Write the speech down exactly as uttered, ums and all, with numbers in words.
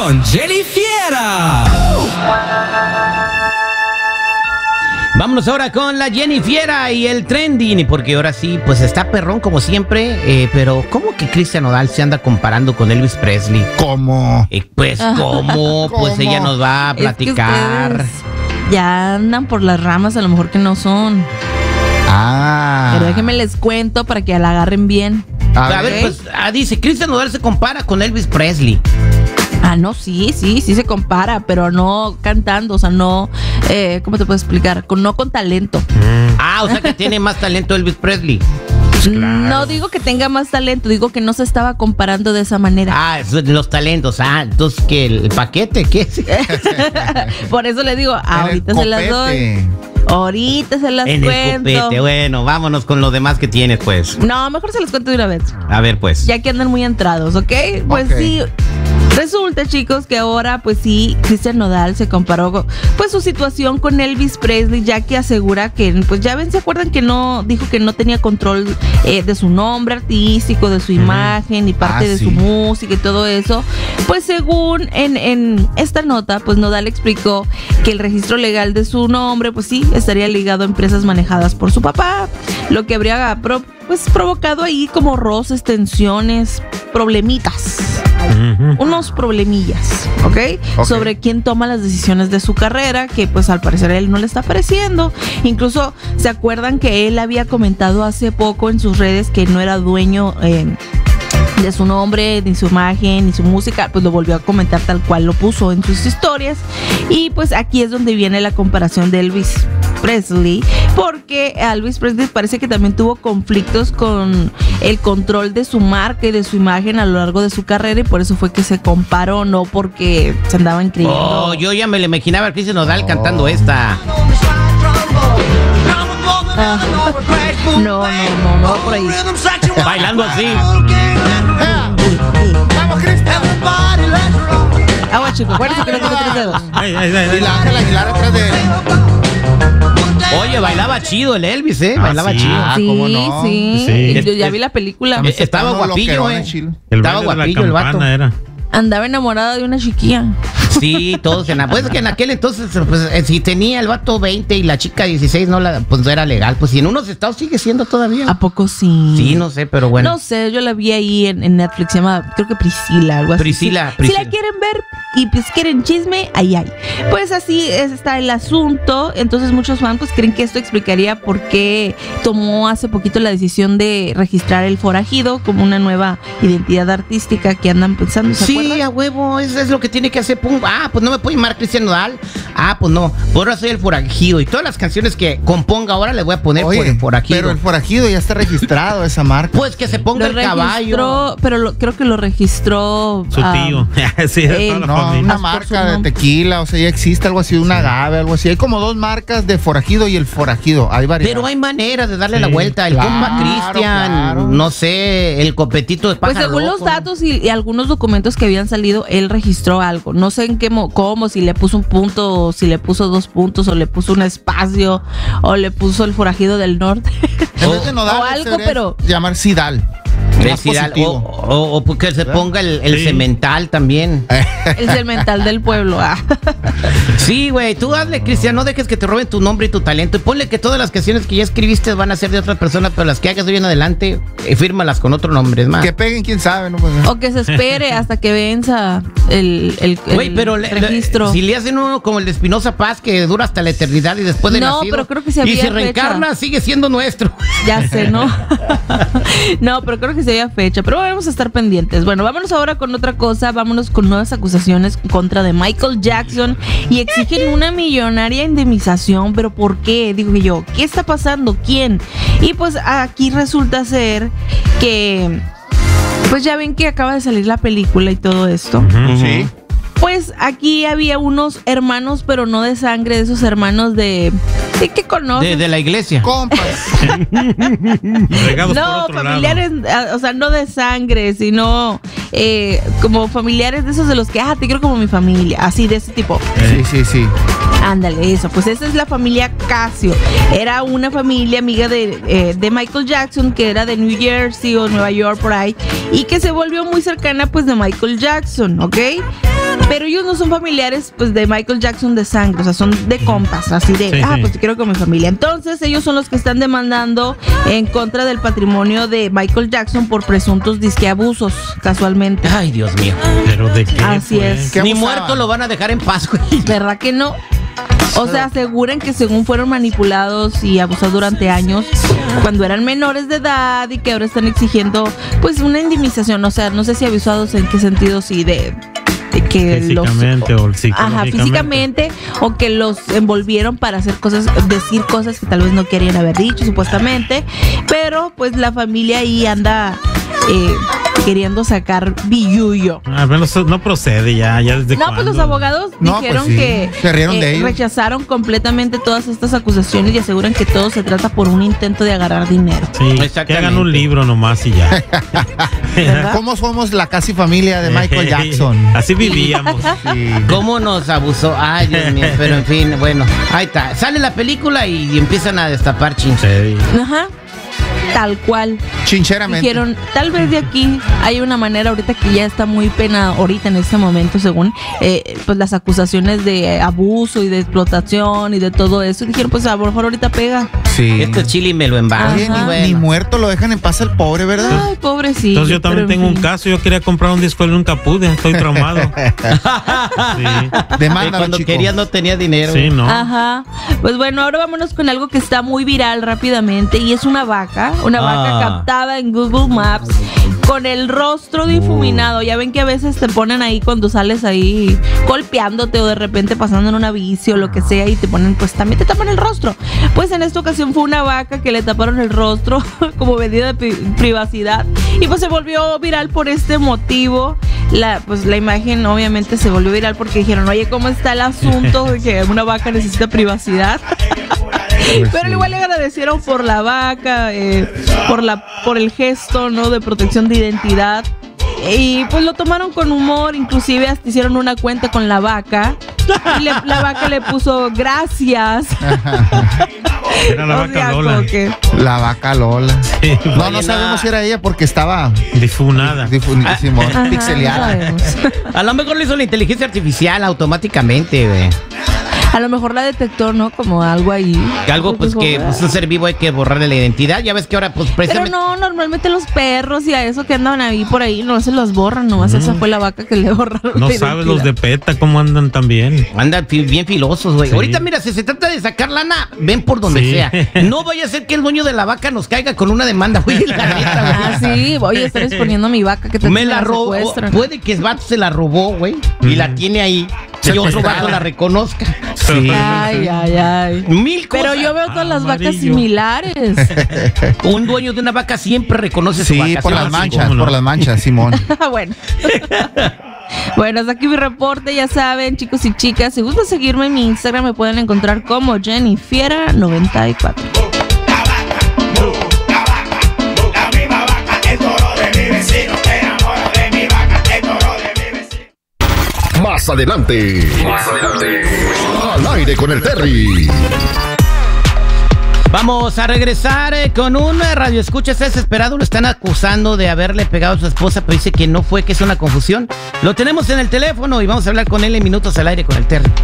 con Jenny Fiera. Vámonos ahora con la Jenny Fiera y el trending, porque ahora sí, pues está perrón como siempre, eh, pero ¿cómo que Cristian Nodal se anda comparando con Elvis Presley? ¿Cómo? Eh, pues ¿cómo? Pues ¿Cómo? ella nos va a platicar. Es que ustedes ya andan por las ramas a lo mejor que no son. Ah. Pero déjenme les cuento para que la agarren bien. A, a ver, pues ah, dice, Cristian Nodal se compara con Elvis Presley. Ah, no, sí, sí, sí se compara, pero no cantando, o sea, no, eh, ¿cómo te puedo explicar? Con, no con talento. Ah, o sea que tiene más talento Elvis Presley. No digo que tenga más talento, digo que no se estaba comparando de esa manera. Ah, eso de los talentos. Ah, entonces, ¿qué? ¿El paquete? ¿Qué? Por eso le digo, ahorita se las doy. Ahorita se las en cuento. el copete. Bueno, vámonos con lo demás que tienes, pues. No, mejor se las cuento de una vez. A ver, pues. Ya que andan muy entrados, ¿ok? Pues okay. sí. Resulta, chicos, que ahora, pues sí, Cristian Nodal se comparó con, pues, su situación con Elvis Presley, ya que asegura que, pues ya ven, ¿se acuerdan que no, dijo que no tenía control eh, de su nombre artístico, de su imagen y parte Ah, de sí. su música y todo eso? Pues según en, en esta nota, pues Nodal explicó que el registro legal de su nombre, pues sí, estaría ligado a empresas manejadas por su papá, lo que habría pro, pues provocado ahí como roces, tensiones, problemitas. Unos problemillas, ¿okay? ¿ok? Sobre quién toma las decisiones de su carrera, que pues al parecer a él no le está pareciendo. Incluso se acuerdan que él había comentado hace poco en sus redes que no era dueño eh, de su nombre, ni su imagen, ni su música, pues lo volvió a comentar tal cual lo puso en sus historias. Y pues aquí es donde viene la comparación de Elvis Presley, porque Elvis Presley parece que también tuvo conflictos con el control de su marca y de su imagen a lo largo de su carrera, y por eso fue que se comparó, no porque se andaban creyendo. Oh, yo ya me le imaginaba a Cristian Nodal oh. cantando esta. Ah, no, no, no, no, por ahí. Bailando así. Vamos, Cristian. Agua, chico, acuérdense que no tiene tres dedos. Ay, ay, ay, y la Ángela Aguilar atrás de él. Oye, bailaba chido el Elvis, ¿eh? Ah, bailaba sí. chido. Ah, Sí, ¿cómo no? sí, Sí. Yo ya vi la película. Eh, Estaba Estaba guapillo, loquerón, eh. el chilo. El Estaba baile de la guapillo el vato. campana era. Andaba enamorada de una chiquilla. Sí, todos en la, pues que en aquel entonces, pues, eh, si tenía el vato veinte y la chica dieciséis, no la, pues no era legal. Pues si en unos estados sigue siendo todavía. ¿A poco sí? Sí, no sé, pero bueno. No sé, yo la vi ahí en, en Netflix, se llama, creo que Priscila, algo así. Priscila, Si, Priscila. si la quieren ver y pues quieren chisme, ahí hay. Pues así es, está el asunto. Entonces muchos fans pues creen que esto explicaría por qué tomó hace poquito la decisión de registrar el forajido como una nueva identidad artística que andan pensando, ¿se Sí, acuerdan? a huevo, eso es lo que tiene que hacer. Pum. Ah, pues no me puedo llamar Cristian Nodal. Ah, pues no. Por ahora soy el forajido. Y todas las canciones que componga ahora le voy a poner Oye, por el forajido. pero el forajido ya está registrado, esa marca. Pues que se ponga Lo el caballo. registró, pero lo, creo que lo registró Su ah, tío. Sí, era él. toda la No, familia. una Por su marca de nombre. tequila, o sea, ya existe algo así, una agave, algo así. Hay como dos marcas de forajido y el forajido. Hay varias. Pero hay maneras de darle Sí, la vuelta. El claro, compa Cristian, claro. no sé, el copetito de Pues pájaro según loco, los datos y, y algunos documentos que habían salido, él registró algo. No sé en qué, mo- cómo, si le puso un punto, o si le puso dos puntos, o le puso un espacio, o le puso el forajido del norte. En vez de Nodal, o algo, se debería pero- llamar Sidal. ¿no? Más Decir, o, positivo. o, o porque se ponga el, el Sí. cemental también. El cemental del pueblo. Ah. Sí, güey, tú hazle, Cristian, no dejes que te roben tu nombre y tu talento. Y ponle que todas las canciones que ya escribiste van a ser de otra persona, pero las que hagas de hoy en adelante, eh, fírmalas con otro nombre, es más. Que peguen, quién sabe, ¿no? Pues, O que se espere hasta que venza el, el, el Güey, pero le- le- registro. si le hacen uno como el de Espinosa Paz, que dura hasta la eternidad y después de No, nacido, pero creo que se y había se reencarna, fecha. sigue siendo nuestro. Ya sé, ¿no? No, pero creo que se había fecha. Pero vamos a estar pendientes. Bueno, vámonos ahora con otra cosa. Vámonos con nuevas acusaciones en contra de Michael Jackson y exigen una millonaria indemnización. ¿Pero por qué? Digo yo, ¿qué está pasando? ¿Quién? Y pues aquí resulta ser que, pues ya ven que acaba de salir la película y todo esto. Ujú. Sí. Pues aquí había unos hermanos, pero no de sangre, de esos hermanos de... ¿De qué conoces? De, de la iglesia. Compas. Regados por No, otro familiares, ah, o sea, no de sangre, sino eh, como familiares de esos de los que, ah, te quiero como mi familia, así de ese tipo. Sí, sí, sí. Ándale, eso, pues esa es la familia Casio. Era una familia amiga de, eh, de Michael Jackson, que era de New Jersey o Nueva York por ahí, y que se volvió muy cercana pues de Michael Jackson, ¿ok? pero ellos no son familiares pues de Michael Jackson de sangre, o sea, son de compas, así de, Sí, ah, sí. pues te quiero con mi familia. Entonces ellos son los que están demandando en contra del patrimonio de Michael Jackson por presuntos disque abusos, casualmente. Ay, Dios mío. ¿Pero de qué? Así pues? es. ¿Qué Ni abusaba? muerto lo van a dejar en paz, güey. ¿Verdad que no? O sea, aseguran que según fueron manipulados y abusados durante años cuando eran menores de edad y que ahora están exigiendo pues una indemnización, o sea, no sé si abusados en qué sentido, si de, de que los... Físicamente o psicológicamente. Ajá, físicamente, o que los envolvieron para hacer cosas, decir cosas que tal vez no querían haber dicho, supuestamente, pero pues la familia ahí anda eh, queriendo sacar billuyo. Ah, bueno, eso no procede ya, ya desde No, pues cuándo? los abogados No, dijeron pues sí, que se rieron de ellos. rechazaron completamente todas estas acusaciones y aseguran que todo se trata por un intento de agarrar dinero. Sí, que Exactamente. hagan un libro nomás y ya. ¿Verdad? ¿Cómo somos la casi familia de Michael Jackson? Así vivíamos. Sí. ¿Cómo nos abusó? Ay, Dios mío. Pero en fin, bueno, ahí está. Sale la película y empiezan a destapar chinches. Sí. Ajá. Tal cual. Chincheramente. Dijeron, tal vez de aquí hay una manera ahorita que ya está muy pena, ahorita en este momento, según eh, pues las acusaciones de abuso y de explotación y de todo eso. Dijeron, pues a lo mejor ahorita pega. Sí. Este chile me lo embarra. Oye, Ajá. ni, Bueno. ni muerto lo dejan en paz al pobre, ¿verdad? Ay, pobrecito. Entonces yo también pero en tengo un fin. caso, yo quería comprar un disco y nunca pude, estoy traumado. Sí, Que Demándalo, cuando chico. quería no tenía dinero. sí, no. Ajá. Pues bueno, ahora vámonos con algo que está muy viral rápidamente y es una vaca, una Ah. vaca captada en Google Maps con el rostro difuminado. Ya ven que a veces te ponen ahí cuando sales ahí golpeándote o de repente pasando en una bici o lo que sea y te ponen, pues también te tapan el rostro. Pues en esta ocasión fue una vaca que le taparon el rostro como medida de pri- privacidad y pues se volvió viral por este motivo. La, pues la imagen obviamente se volvió viral porque dijeron, oye, ¿cómo está el asunto de que una vaca necesita privacidad? Pues Pero sí. igual le agradecieron por la vaca, eh, por la, por el gesto, ¿no? De protección de identidad. Y pues lo tomaron con humor, inclusive hasta hicieron una cuenta con la vaca. Y le- la vaca le puso gracias. Era la O vaca sea, Lola. como que- La vaca Lola. Sí, No, Oye, no sabemos no. si era ella porque estaba difunada. difu- Simón, Ajá, no pixeleada. sabemos. A lo mejor lo hizo la inteligencia artificial automáticamente, güey. A lo mejor la detectó, ¿no? Como algo ahí. Que algo, pues, Dijo, que "Ah". pues, un ser vivo hay que borrarle la identidad. Ya ves que ahora, pues, Pero precisamente... no, normalmente los perros y a eso que andan ahí por ahí no se los borran, nomás esa fue la vaca que le borraron. No la sabes los identidad. de PETA cómo andan también. Andan fi- bien filosos, güey. Sí. Ahorita, mira, si se trata de sacar lana, ven por donde Sí. sea. No vaya a ser que el dueño de la vaca nos caiga con una demanda, güey. La neta, güey. Ah, sí, voy a estar exponiendo a mi vaca que te Me la robó. secuestran. Puede que el vato se la robó, güey. Y la tiene ahí. Y otro Secuestrada. vato la reconozca. Sí. Ay, ay, ay. Mil cosas. Pero yo veo todas las vacas Amarillo. similares. Un dueño de una vaca siempre reconoce su Sí, vaca. por ¿sí? las sí, manchas, cómo no. por las manchas, Simón. bueno. Bueno, hasta aquí mi reporte, ya saben, chicos y chicas. Si gustan seguirme en mi Instagram, me pueden encontrar como Jenny Fiera noventa y cuatro. La misma vaca, el toro de mi vecino, me enamoro de mi vaca, el toro de mi vecino. Más adelante. Más adelante. Al aire con el Terry. Vamos a regresar eh, con un eh, radio escucha, está desesperado, lo están acusando de haberle pegado a su esposa, pero dice que no fue, que es una confusión. Lo tenemos en el teléfono y vamos a hablar con él en minutos al aire con el Terry.